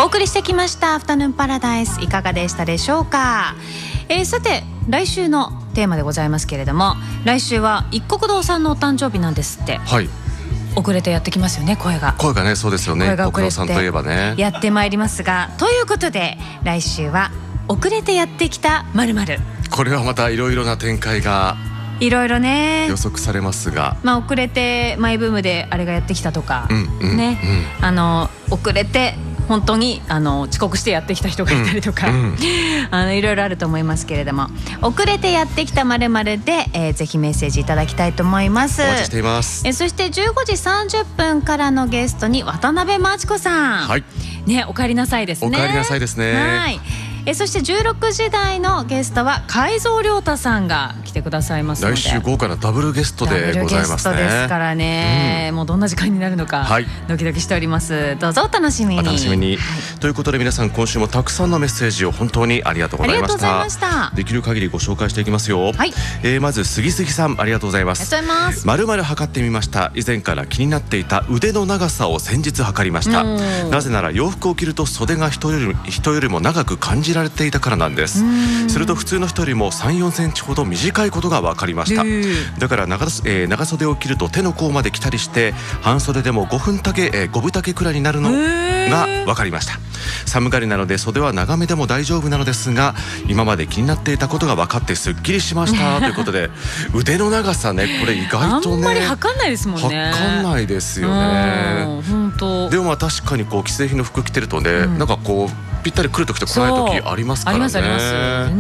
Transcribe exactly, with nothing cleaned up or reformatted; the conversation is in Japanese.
お送りしてきましたアフタヌーンパラダイス、いかがでしたでしょうか。えー、さて来週のテーマでございますけれども、来週は一国堂さんのお誕生日なんですって。 はい、 遅れてやってきますよね。声が声がね、そうですよね。 声が遅れて一国堂さんといえばね、 やってまいりますが、ということで来週は遅れてやってきた〇〇。 これはまたいろいろな展開がいろいろね予測されますが、 まあ、遅れてマイブームであれがやってきたとか、 うんうんね、 うん、 あの遅れて本当にあの遅刻してやってきた人がいたりとか、うんうん、あのいろいろあると思いますけれども、遅れてやってきた〇〇で、えー、ぜひメッセージいただきたいと思います。 お待ちしています。 えー、そしてじゅうごじさんじゅっぷんからのゲストに渡辺真知子さん、 はい、 ね、お帰りなさいですね。 お帰りなさいですね。 はい。えそしてじゅうろくじ台のゲストは海蔵亮太さんが来てくださいますので、 来週豪華なダブルゲストでございますね。 ダブルゲストですからね、うん、もうどんな時間になるのか、はい、ドキドキしております。どうぞお楽しみに。 お楽しみに、はい、ということで皆さん、今週もたくさんのメッセージを本当にありがとうございました。ありがとうございました。できる限りご紹介していきますよ。はい、えー、まず杉杉さん、ありがとうございます。 ありがとうございます。 丸々測ってみました。以前から気になっていた腕の長さを先日測りました。なぜなら洋服を着ると袖が人より、人よりも長く感じられていたからなんです。すると普通の人よりも さん、よんセンチほど短いことが分かりました。だから 長,、えー、長袖を着ると手の甲まで着たりして、半袖でもごふん丈、えー、ご分丈くらいになるのが分かりました。寒がりなので袖は長めでも大丈夫なのですが、今まで気になっていたことが分かってすっきりしましたということで腕の長さね、これ意外とね、 あんまり測んないですもんね。 測んないですよね。 本当。 でもまあ確かにこう既製品の服着てるとね、うん、なんかこうぴったり来る時と来ない時ありますからね。 ありますあります。